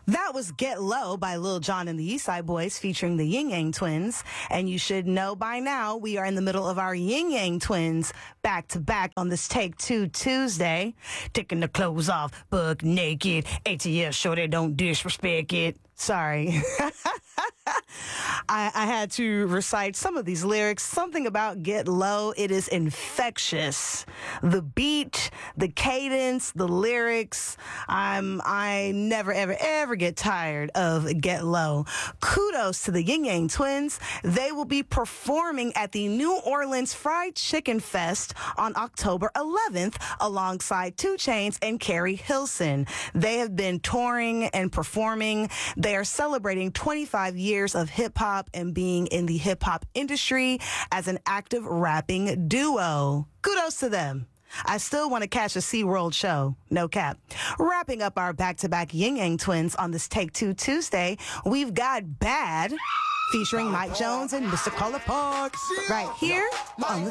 That was Get Low by Lil Jon and the East Side Boys featuring the Ying Yang Twins. And you should know by now we are in the middle of our Ying Yang Twins back to back on this Take Two Tuesday. Taking the clothes off, buck naked. ATL shorty don't disrespect it. Sorry. I had to recite some of these lyrics. Something about Get Low. It is infectious. The beat, the cadence, the lyrics. I never, ever get tired of Get Low. Kudos to the Ying Yang Twins. They will be performing at the New Orleans Fried Chicken Fest on October 11th alongside 2 Chainz and Carrie Hilson. They have been touring and performing. They are celebrating 25 years of hip-hop and being in the hip-hop industry as an active rapping duo. Kudos to them. I still want to catch a SeaWorld show. No cap. Wrapping up our back-to-back Ying Yang Twins on this Take Two Tuesday, we've got Bad featuring Mike Jones and Mr. Color Park right here on the